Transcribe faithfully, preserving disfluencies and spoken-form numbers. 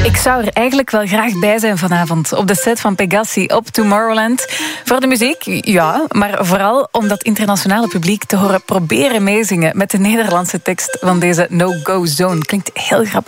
Ik zou er eigenlijk wel graag bij zijn vanavond op de set van Pegassi op Tomorrowland. Voor de muziek, ja, maar vooral om dat internationale publiek te horen proberen meezingen met de Nederlandse tekst van deze No-Go Zone. Klinkt heel grappig.